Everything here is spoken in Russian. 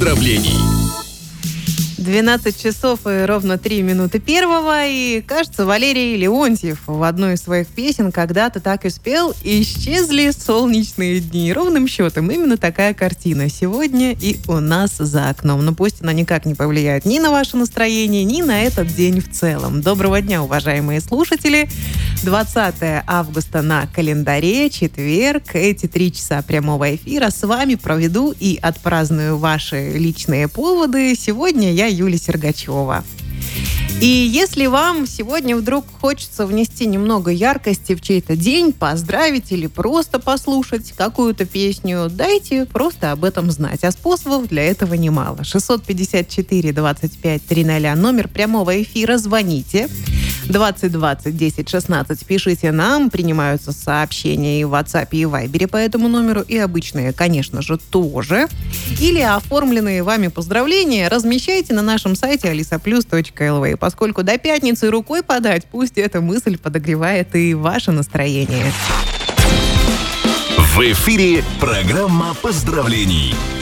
поздравлений. 12 часов и ровно 3 минуты первого. И, кажется, Валерий Леонтьев в одной из своих песен когда-то так и спел: «Исчезли солнечные дни». Ровным счетом именно такая картина сегодня и у нас за окном. Но пусть она никак не повлияет ни на ваше настроение, ни на этот день в целом. Доброго дня, уважаемые слушатели. 20 августа на календаре, четверг. Эти 3 часа прямого эфира с вами проведу и отпраздную ваши личные поводы. Сегодня я Юлия Сергачева. И если вам сегодня вдруг хочется внести немного яркости в чей-то день, поздравить или просто послушать какую-то песню, дайте просто об этом знать. А способов для этого немало. 654-25-00, номер прямого эфира, звоните. 2020-10-16, пишите нам, принимаются сообщения и в WhatsApp, и в Viber по этому номеру, и обычные, конечно же, тоже. Или оформленные вами поздравления размещайте на нашем сайте alisaplus.lv. Поскольку до пятницы рукой подать, пусть эта мысль подогревает и ваше настроение. В эфире программа поздравлений.